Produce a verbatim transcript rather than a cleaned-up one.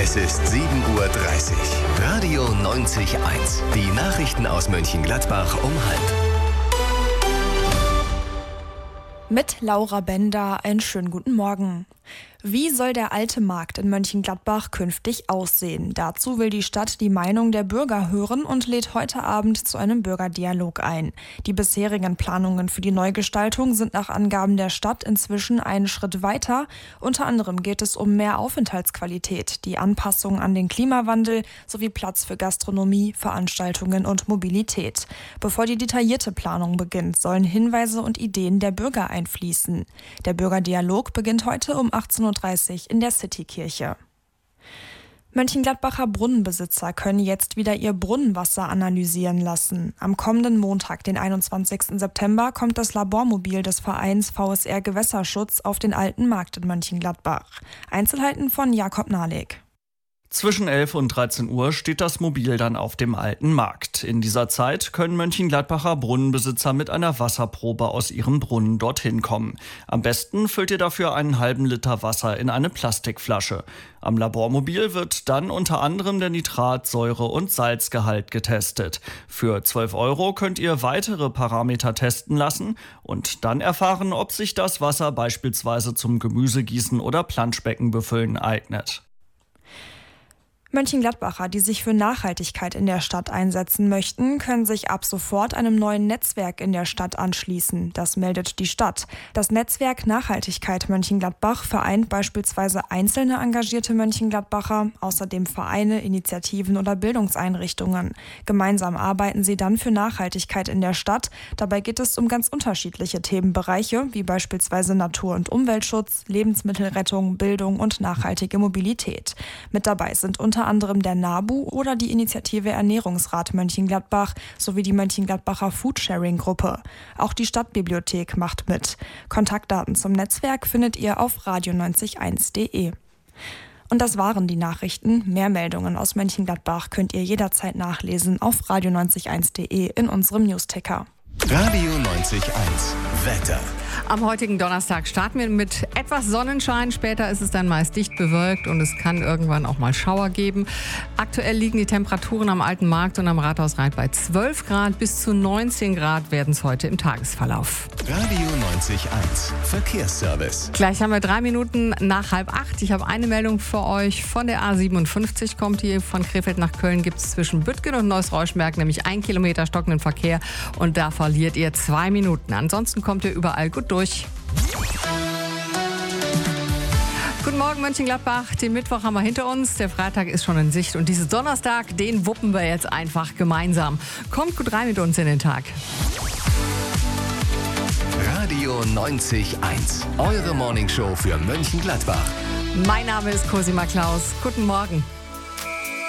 Es ist sieben Uhr dreißig. Radio neunzig Komma eins. Die Nachrichten aus Mönchengladbach um halb. Mit Laura Bender einen schönen guten Morgen. Wie soll der alte Markt in Mönchengladbach künftig aussehen? Dazu will die Stadt die Meinung der Bürger hören und lädt heute Abend zu einem Bürgerdialog ein. Die bisherigen Planungen für die Neugestaltung sind nach Angaben der Stadt inzwischen einen Schritt weiter. Unter anderem geht es um mehr Aufenthaltsqualität, die Anpassung an den Klimawandel sowie Platz für Gastronomie, Veranstaltungen und Mobilität. Bevor die detaillierte Planung beginnt, sollen Hinweise und Ideen der Bürger einfließen. Der Bürgerdialog beginnt heute um achtzehn Uhr dreißig in der Citykirche. Mönchengladbacher Brunnenbesitzer können jetzt wieder ihr Brunnenwasser analysieren lassen. Am kommenden Montag, den einundzwanzigsten September, kommt das Labormobil des Vereins V S R Gewässerschutz auf den alten Markt in Mönchengladbach. Einzelheiten von Jakob Nahlig. Zwischen elf und dreizehn Uhr steht das Mobil dann auf dem alten Markt. In dieser Zeit können Mönchengladbacher Brunnenbesitzer mit einer Wasserprobe aus ihrem Brunnen dorthin kommen. Am besten füllt ihr dafür einen halben Liter Wasser in eine Plastikflasche. Am Labormobil wird dann unter anderem der Nitrat-, Säure- und Salzgehalt getestet. Für zwölf Euro könnt ihr weitere Parameter testen lassen und dann erfahren, ob sich das Wasser beispielsweise zum Gemüsegießen oder Planschbecken befüllen eignet. Mönchengladbacher, die sich für Nachhaltigkeit in der Stadt einsetzen möchten, können sich ab sofort einem neuen Netzwerk in der Stadt anschließen. Das meldet die Stadt. Das Netzwerk Nachhaltigkeit Mönchengladbach vereint beispielsweise einzelne engagierte Mönchengladbacher, außerdem Vereine, Initiativen oder Bildungseinrichtungen. Gemeinsam arbeiten sie dann für Nachhaltigkeit in der Stadt. Dabei geht es um ganz unterschiedliche Themenbereiche, wie beispielsweise Natur- und Umweltschutz, Lebensmittelrettung, Bildung und nachhaltige Mobilität. Mit dabei sind unter anderem der NABU oder die Initiative Ernährungsrat Mönchengladbach sowie die Mönchengladbacher Foodsharing-Gruppe. Auch die Stadtbibliothek macht mit. Kontaktdaten zum Netzwerk findet ihr auf radio neunzig eins punkt de. Und das waren die Nachrichten. Mehr Meldungen aus Mönchengladbach könnt ihr jederzeit nachlesen auf radio neunzig eins punkt de in unserem Newsticker. Radio neunzig Komma eins. Wetter. Am heutigen Donnerstag starten wir mit etwas Sonnenschein. Später ist es dann meist dicht bewölkt und es kann irgendwann auch mal Schauer geben. Aktuell liegen die Temperaturen am Alten Markt und am Rathausreit bei zwölf Grad. Bis zu neunzehn Grad werden es heute im Tagesverlauf. Radio neunzig Komma eins. Verkehrsservice. Gleich haben wir drei Minuten nach halb acht. Ich habe eine Meldung für euch. Von der A siebenundfünfzig kommt die. Von Krefeld nach Köln gibt es zwischen Büttgen und Neuss-Reuschenberg nämlich ein Kilometer stockenden Verkehr. Und da verliert ihr zwei Minuten. Ansonsten kommt ihr überall gut durch. Guten Morgen Mönchengladbach, den Mittwoch haben wir hinter uns, der Freitag ist schon in Sicht und diesen Donnerstag, den wuppen wir jetzt einfach gemeinsam. Kommt gut rein mit uns in den Tag. Radio neunzig Komma eins, eure Morningshow für Mönchengladbach. Mein Name ist Cosima Klaus, guten Morgen.